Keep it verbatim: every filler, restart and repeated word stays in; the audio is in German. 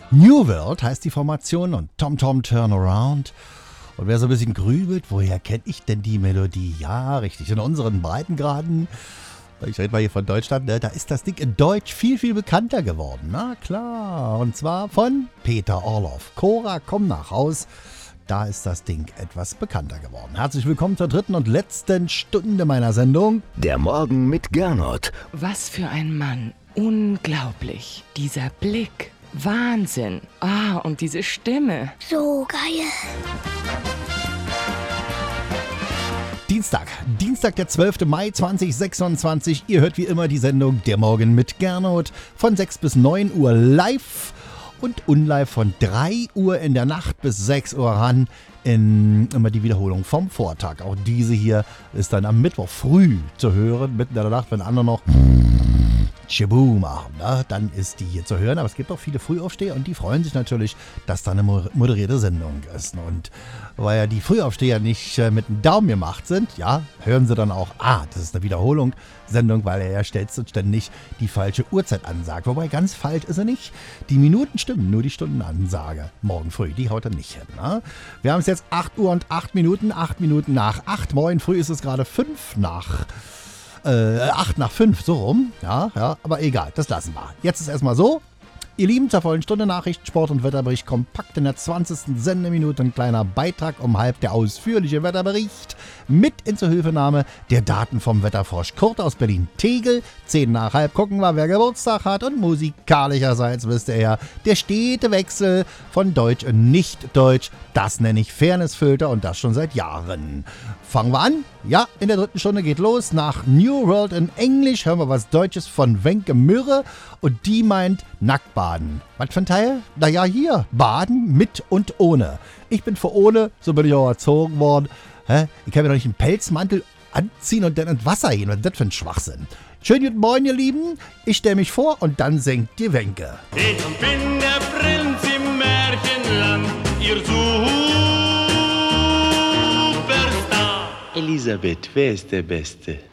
New World heißt die Formation und Tom Tom Turnaround. Und wer so ein bisschen grübelt, woher kenne ich denn die Melodie? Ja, richtig, in unseren Breitengraden, ich rede mal hier von Deutschland, ne, da ist das Ding in Deutsch viel, viel bekannter geworden. Na klar, und zwar von Peter Orloff. Cora, komm nach Haus. Da ist das Ding etwas bekannter geworden. Herzlich willkommen zur dritten und letzten Stunde meiner Sendung. Der Morgen mit Gernot. Was für ein Mann. Unglaublich. Dieser Blick. Wahnsinn. Ah, und diese Stimme. So geil. Dienstag, Dienstag, der zwölfte Mai zweitausendsechsundzwanzig. Ihr hört wie immer die Sendung Der Morgen mit Gernot von sechs bis neun Uhr live und unlive von drei Uhr in der Nacht bis sechs Uhr ran. In immer die Wiederholung vom Vortag. Auch diese hier ist dann am Mittwoch früh zu hören, mitten in der Nacht, wenn andere noch Chibu machen, ne? Dann ist die hier zu hören. Aber es gibt auch viele Frühaufsteher und die freuen sich natürlich, dass da eine moderierte Sendung ist. Und weil ja die Frühaufsteher nicht äh, mit dem Daumen gemacht sind, ja, hören sie dann auch, ah, das ist eine Wiederholung-Sendung, weil er ja ständig die falsche Uhrzeit ansagt. Wobei ganz falsch ist er nicht. Die Minuten stimmen, nur die Stundenansage. Morgen früh, die haut er nicht hin. Ne? Wir haben es jetzt acht Uhr und acht Minuten, acht Minuten nach acht. Morgen früh ist es gerade fünf nach Äh, acht nach fünf, so rum. Ja, ja, aber egal, das lassen wir. Jetzt ist erstmal so. Ihr Lieben, zur vollen Stunde Nachrichten, Sport und Wetterbericht kompakt in der zwanzigsten Sendeminute. Ein kleiner Beitrag um halb, der ausführliche Wetterbericht mit in Zuhilfenahme der Daten vom Wetterfrosch Kurt aus Berlin-Tegel. Zehn nach halb gucken wir, wer Geburtstag hat. Und musikalischerseits wisst ihr ja, der stete Wechsel von Deutsch und Nicht-Deutsch. Das nenne ich Fairnessfilter und das schon seit Jahren. Fangen wir an. Ja, in der dritten Stunde geht los. Nach New World in Englisch hören wir was Deutsches von Wenke Mürre. Und die meint Nacktbaden. Was für ein Teil? Naja, hier. Baden mit und ohne. Ich bin für ohne, so bin ich auch erzogen worden. Hä? Ich kann mir doch nicht einen Pelzmantel anziehen und dann ins Wasser gehen. Was ist das für ein Schwachsinn? Schönen guten Morgen, ihr Lieben. Ich stelle mich vor und dann singt die Wenke. Ich bin der Prinz im Märchenland, ihr Superstar. Elisabeth, wer ist der Beste?